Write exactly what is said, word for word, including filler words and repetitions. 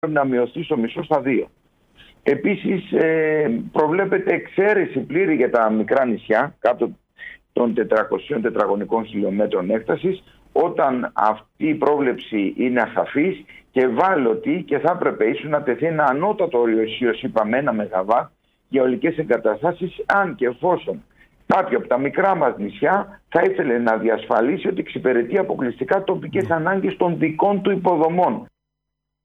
να μειωθεί στο μισό στα δύο. Επίσης, ε, προβλέπεται εξαίρεση πλήρη για τα μικρά νησιά, κάτω των τετρακοσίων τετραγωνικών χιλιόμετρων έκτασης, όταν αυτή η πρόβλεψη είναι ασαφής και ευάλωτη και θα έπρεπε ίσως να τεθεί ένα ανώτατο όριο ισχύως, είπαμε, ένα μεγαβάτ για ολικές εγκαταστάσεις, αν και εφόσον κάποιο από τα μικρά μας νησιά θα ήθελε να διασφαλίσει ότι εξυπηρετεί αποκλειστικά τοπικές ανάγκες των δικών του υποδομών.